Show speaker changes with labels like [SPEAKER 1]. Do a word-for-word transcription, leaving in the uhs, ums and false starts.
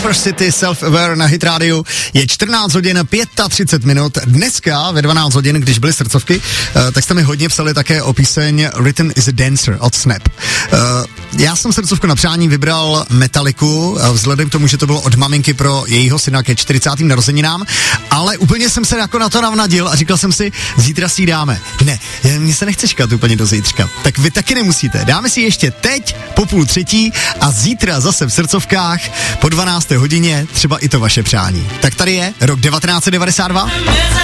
[SPEAKER 1] City Self-Aware na Hit Radio. Je čtrnáct hodin třicet pět minut. Dneska ve dvanáct hodin, když byly srdcovky, uh, tak jste mi hodně psali také o píseň Rhythm is a Dancer od Snap. Uh, já jsem srdcovku na přání vybral Metalliku, uh, vzhledem k tomu, že to bylo od maminky pro jejího syna ke čtyřicátým narozeninám, ale úplně jsem se jako na to navnadil a říkal jsem si, zítra si ji dáme. Ne, mně se nechce čekat úplně do zítřka. Tak vy taky nemusíte. Dáme si ještě teď po půl třetí a zítra zase v srdcovkách po dvanácté hodině třeba i to vaše přání. Tak tady je rok devatenáct set devadesát dva.